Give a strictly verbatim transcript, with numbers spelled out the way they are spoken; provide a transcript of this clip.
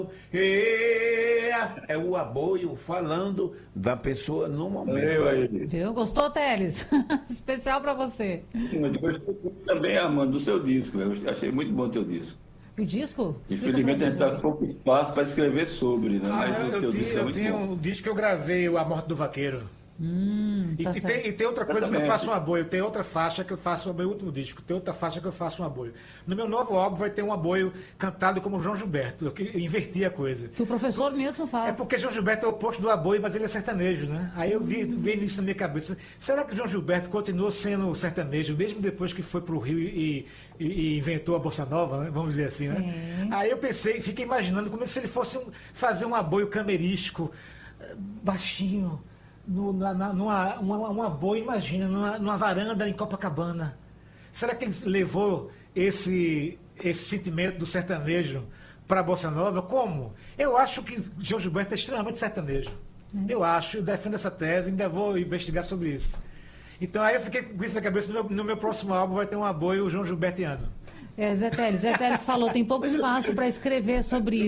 É o aboio falando da pessoa no momento. Eu aí. Viu? Gostou, Teles? Especial pra você. Mas gostei também, Armando, do seu disco. Eu achei muito bom o teu disco. O disco? Explica Infelizmente pra a gente mim. está com pouco espaço para escrever sobre, né? Ah, Mas eu, o eu teu tinha, disco é eu muito tinha bom. um disco que eu gravei, A Morte do Vaqueiro. Hum, E, tá e, certo. tem, e tem outra coisa que eu Exatamente. faço um aboio, tem outra faixa que eu faço no meu último disco, tem outra faixa que eu faço um aboio. No meu novo álbum vai ter um aboio cantado como João Gilberto, eu, que- eu inverti a coisa. Que o professor mesmo É faz. porque João Gilberto é o oposto do aboio, mas ele é sertanejo, né? Aí eu vi, veio isso na minha cabeça. Será que João Gilberto continuou sendo sertanejo, mesmo depois que foi para o Rio e, e- e inventou a Bossa Nova, né? Vamos dizer assim, né? Sim. Aí eu pensei, fiquei imaginando como se ele fosse um- fazer um aboio camerístico, eh, baixinho, no, na, na- numa, uma, um aboio, imagina, numa, numa varanda em Copacabana. Será que ele levou esse, esse sentimento do sertanejo para a Bossa Nova? Como? Eu acho que João Gilberto é extremamente sertanejo. Eu acho, eu defendo essa tese, ainda vou investigar sobre isso. Então aí eu fiquei com isso na cabeça, no meu, no meu próximo álbum vai ter um aboio João Gilbertiano. É, Zé Teles, Zé Teles falou, tem pouco espaço para escrever sobre isso.